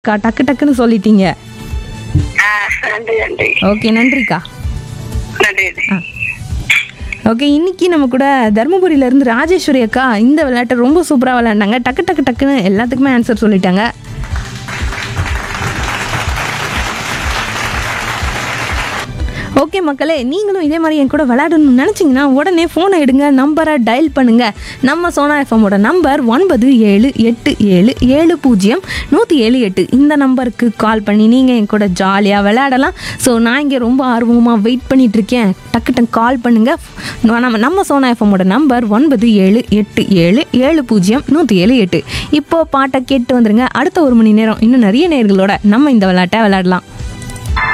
டக்கு டக்குன்னு சொல்லிட்டீங்க. நன்றி நன்றி ஓகே, நன்றிக்கா. நன்றி. ஓகே, இன்னைக்கு நம்ம கூட தருமபுரியிலேருந்து ராஜேஸ்வரி அக்கா இந்த விளையாட்டை ரொம்ப சூப்பராக விளையாண்டாங்க. டக்கு டக்கு டக்குன்னு எல்லாத்துக்குமே ஆன்சர் சொல்லிட்டாங்க. ஓகே மக்களே, நீங்களும் இதே மாதிரி என் கூட விளையாடணும்னு நினச்சிங்கன்னா உடனே ஃபோனை எடுங்க, நம்பரை டயல் பண்ணுங்கள். நம்ம சோனா எஃப்எம்மோட நம்பர் 9787700178. இந்த நம்பருக்கு கால் பண்ணி நீங்கள் என் கூட ஜாலியாக விளையாடலாம். ஸோ நான் இங்கே ரொம்ப ஆர்வமாக வெயிட் பண்ணிகிட்ருக்கேன். டக்கு கால் பண்ணுங்கள். நம்ம சோனா எஃப்எம்மோட நம்பர் 9787700178. இப்போது பாட்டை கேட்டு வந்துருங்க. அடுத்த 1 மணி நேரம் இன்னும் நிறைய நேர்களோட நம்ம இந்த விளையாட்டை விளையாடலாம்.